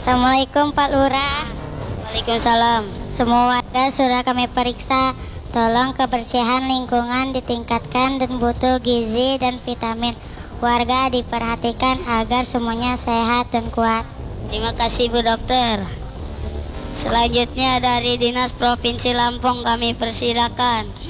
Assalamualaikum Pak Lurah. Waalaikumsalam. Semua warga sudah kami periksa. Tolong kebersihan lingkungan ditingkatkan dan butuh gizi dan vitamin. Warga diperhatikan agar semuanya sehat dan kuat. Terima kasih Bu Dokter. Selanjutnya dari Dinas Provinsi Lampung kami persilakan.